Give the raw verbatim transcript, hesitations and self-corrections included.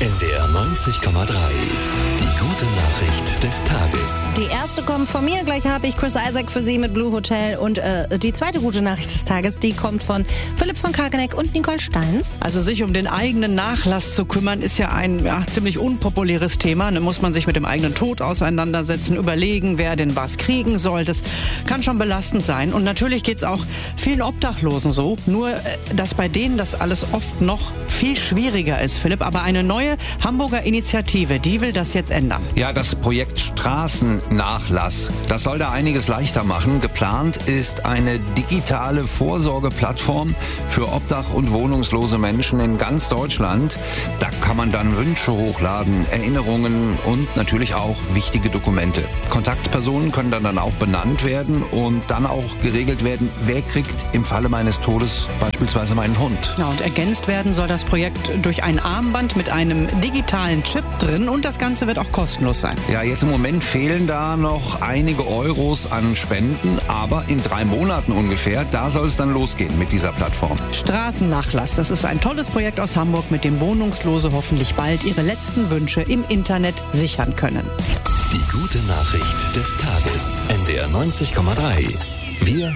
N D R neunzig Komma drei. Die gute Nachricht des Tages. Die erste kommt von mir, gleich habe ich Chris Isaak für Sie mit Blue Hotel. Und äh, die zweite gute Nachricht des Tages, die kommt von Philipp von Karkeneck und Nicole Steins. Also sich um den eigenen Nachlass zu kümmern, ist ja ein ja, ziemlich unpopuläres Thema. Da muss man sich mit dem eigenen Tod auseinandersetzen, überlegen, wer denn was kriegen soll. Das kann schon belastend sein. Und natürlich geht es auch vielen Obdachlosen so. Nur, äh, dass bei denen das alles oft noch viel schwieriger ist, Philipp. Aber eine neue Hamburger Initiative, die will das jetzt ändern. Ja, das Projekt Straßennachlass, das soll da einiges leichter machen. Geplant ist eine digitale Vorsorgeplattform für obdach- und wohnungslose Menschen in ganz Deutschland. Da kann man dann Wünsche hochladen, Erinnerungen und natürlich auch wichtige Dokumente. Kontaktpersonen können dann, dann auch benannt werden und dann auch geregelt werden, wer kriegt im Falle meines Todes beispielsweise meinen Hund. Ja, und ergänzt werden soll das Projekt durch ein Armband mit einem digitalen Chip drin und das Ganze wird auch kostenlos sein. Ja, jetzt im Moment fehlen da noch einige Euros an Spenden, aber in drei Monaten ungefähr, da soll es dann losgehen mit dieser Plattform. Straßennachlass, das ist ein tolles Projekt aus Hamburg, mit dem Wohnungslose hoffentlich bald ihre letzten Wünsche im Internet sichern können. Die gute Nachricht des Tages. N D R neunzig Komma drei. Wir